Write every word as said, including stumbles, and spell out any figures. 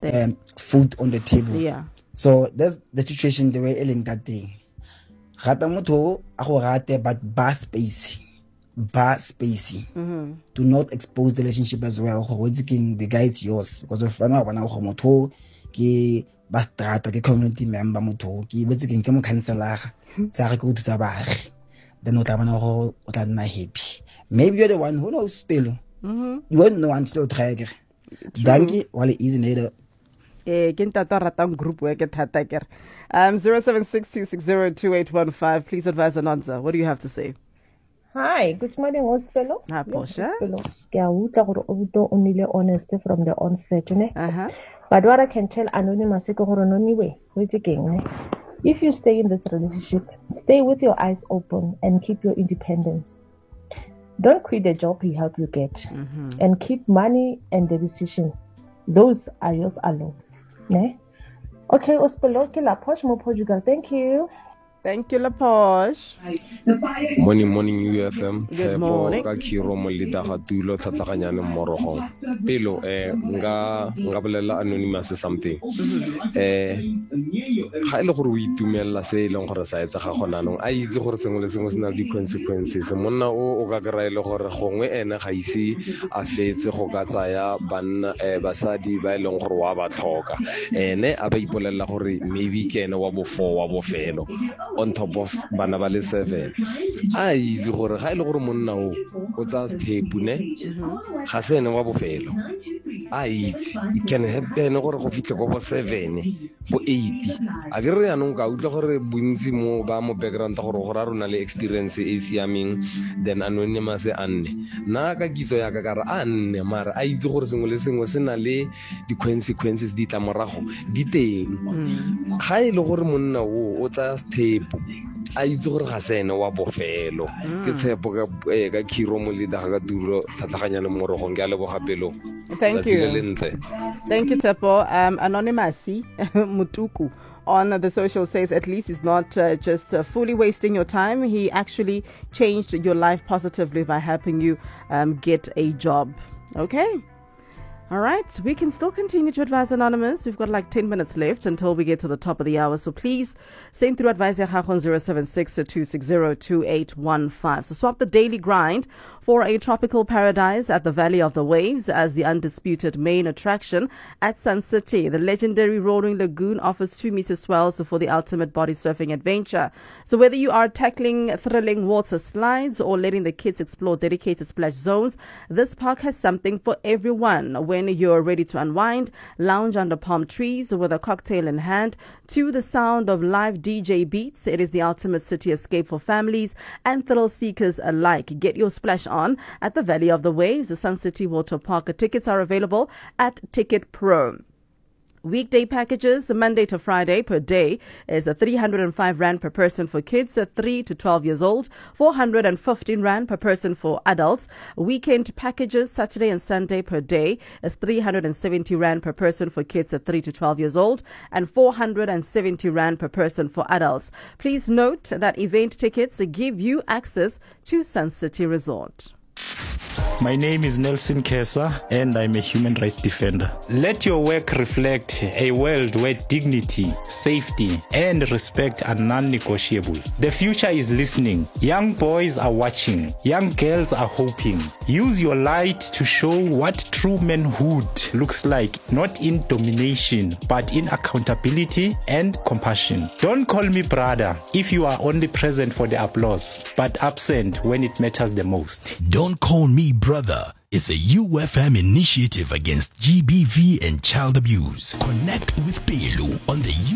um, food on the table. Yeah. So that's the situation the way Ellen that day. Rata motho a go rate but bar space. Bar spacey. Mm-hmm. Do not expose the relationship as well. The guy is yours because of fana bana go motho ke ba strata ke community member motho ke betse ke mo counselor sa re go tsa baagi. Then o tla bana go o tla nna happy. Maybe you're the one who knows spell. Mm-hmm. You won't know until you try. Danke, wale easy later. Eh, ke ntata ratang group work at Hataker. Um, zero seven six two six zero two eight one five. Please advise Anonza. What do you have to say? Hi, good morning, Ospelo. Hi, Portia. Ke a utlwa gore o buto o nile honest from the onset, ne? Uh-huh. But what I can tell Anonymous ke gore no niwe, wetse keng, ne? If you stay in this relationship, stay with your eyes open and keep your independence. Don't quit the job he helped you get, mm-hmm. and keep money and the decision. Those are yours alone. Ne? Okay, Ospelo, ke la posh mo Portugal. Thank you. Thank you, La Posh. Morning, morning, U F M. Good morning. Ka kiro mo lita ga tulo tsatsaganyane morogo. Pelo eh nga nga bolela Anonymous something. Eh ga ile gore o itumela se ile gore sa etsa ga gona nong a itse gore sengwe le sengwe se na di consequences. Monna o o ka kry ile gore gongwe ene ga ise a fetse go ka tsaya banna eh basadi ba ile gore wa ba tlhoka. Ene a ba ipolela gore maybe ke ene wa bo four wa bo felo on top of bana ba le seven. A itse gore ga ile gore monna o o tsa step ne ga se ene wa bo felo. A itse it can happen gore go fitle go bo seven bo eight. A ke re yanong ka utla gore bontsi mo ba mo background gore gore a rona le experience e siameng then Anonymous anne na ka kitso ya ka ka re anne mara a itse gore sengwe le sengwe se na le di consequences di tla morago di teng. Ga ile gore monna o o tsa step a itse gore ga sene wa bofelo ke tshepo ka ka khiro mo le daga ka duro tsatlaganyana mo rogong ke a leboga pelo. Thank you. Thank you, Tepo. Um, Anonymous Mutuku on the social says at least he's not uh, just uh, fully wasting your time. He actually changed your life positively by helping you um, get a job. Okay. All right, we can still continue to advise Anonymous. We've got like ten minutes left until we get to the top of the hour. So please send through advice on zero seven six two six zero two eight one five. So swap the daily grind for a tropical paradise at the Valley of the Waves as the undisputed main attraction at Sun City. The legendary Roaring Lagoon offers two meter swells for the ultimate body surfing adventure. So whether you are tackling thrilling water slides or letting the kids explore dedicated splash zones, this park has something for everyone. When you're ready to unwind, lounge under palm trees with a cocktail in hand to the sound of live D J beats. It is the ultimate city escape for families and thrill seekers alike. Get your splash on at the Valley of the Waves, the Sun City Water Park. Tickets are available at Ticket Pro. Weekday packages, Monday to Friday per day, is a three hundred five rand per person for kids three to twelve years old, four hundred fifteen rand per person for adults. Weekend packages, Saturday and Sunday per day, is three hundred seventy rand per person for kids three to twelve years old, and four hundred seventy rand per person for adults. Please note that event tickets give you access to Sun City Resort. My name is Nelson Kesa and I'm a human rights defender. Let your work reflect a world where dignity, safety, and respect are non-negotiable. The future is listening. Young boys are watching. Young girls are hoping. Use your light to show what true manhood looks like, not in domination, but in accountability and compassion. Don't call me brother if you are only present for the applause, but absent when it matters the most. Don't call me brother. It's a U F M initiative against G B V and child abuse. Connect with Pelu on the